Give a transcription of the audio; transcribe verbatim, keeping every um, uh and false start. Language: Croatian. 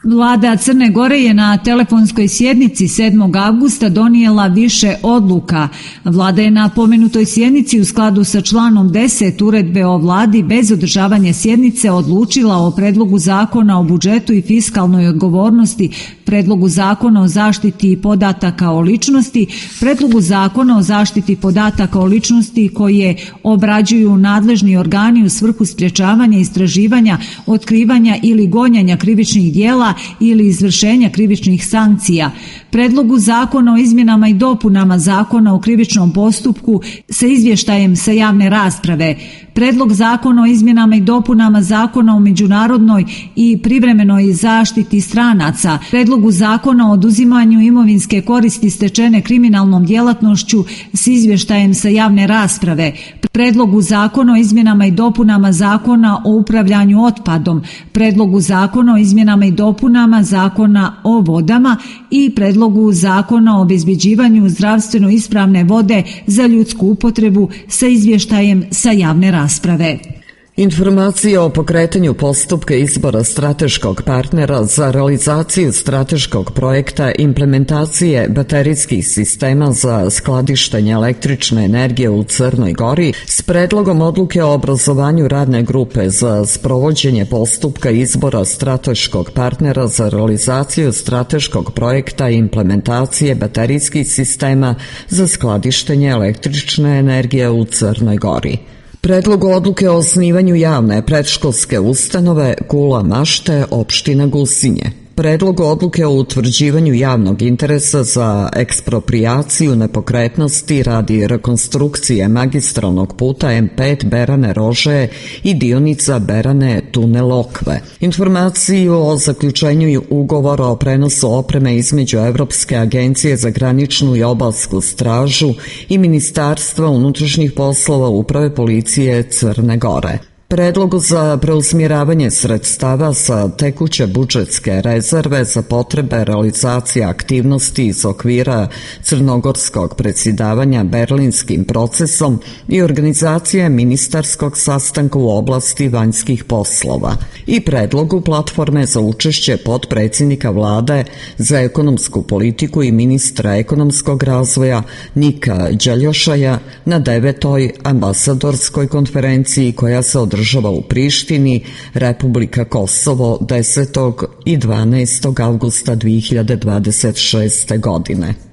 Vlada Crne Gore je na telefonskoj sjednici sedmog avgusta donijela više odluka. Vlada je na pomenutoj sjednici u skladu sa članom deset Uredbe o vladi bez održavanja sjednice odlučila o predlogu zakona o budžetu i fiskalnoj odgovornosti, predlogu zakona o zaštiti podataka o ličnosti, predlogu zakona o zaštiti podataka o ličnosti koje obrađuju nadležni organi u svrhu sprječavanja, istraživanja, otkrivanja ili gonjanja krivičnih djela ili izvršenja krivičnih sankcija, predlogu zakona o izmjenama i dopunama Zakona o krivičnom postupku sa izvještajem sa javne rasprave, predlog zakona o izmjenama i dopunama Zakona o međunarodnoj i privremenoj zaštiti stranaca, predlogu zakona o oduzimanju imovinske koristi stečene kriminalnom djelatnošću s izvještajem sa javne rasprave, predlogu zakona o izmjenama i dopunama Zakona o upravljanju otpadom, predlogu zakona o izmjenama i dopunama Zakona o vodama i predlogu zakona o obezbeđivanju zdravstveno ispravne vode za ljudsku upotrebu sa izvještajem sa javne rasprave. Informacije o pokretanju postupka izbora strateškog partnera za realizaciju strateškog projekta implementacije baterijskih sistema za skladištenje električne energije u Crnoj Gori s predlogom odluke o obrazovanju radne grupe za sprovođenje postupka izbora strateškog partnera za realizaciju strateškog projekta implementacije baterijskih sistema za skladištenje električne energije u Crnoj Gori. Predlog odluke o osnivanju javne predškolske ustanove Kula Mašte, opština Gusinje. Predlog odluke o utvrđivanju javnog interesa za eksproprijaciju nepokretnosti radi rekonstrukcije magistralnog puta M pet Berane Rože i dionica Berane Tunel Okve. Informaciju o zaključenju ugovora o prenosu opreme između Evropske agencije za graničnu i obalsku stražu i Ministarstva unutrašnjih poslova Uprave policije Crne Gore. Predlog za preusmjeravanje sredstava sa tekuće budžetske rezerve za potrebe realizacije aktivnosti iz okvira crnogorskog predsjedavanja Berlinskim procesom i organizacije ministarskog sastanka u oblasti vanjskih poslova i predlogu platforme za učešće potpredsjednika vlade za ekonomsku politiku i ministra ekonomskog razvoja Nika Đaljošaja na devetoj ambasadorskoj konferenciji koja se održava država u Prištini, Republika Kosovo desetog i dvanaestog avgusta dve hiljade dvadeset šeste godine.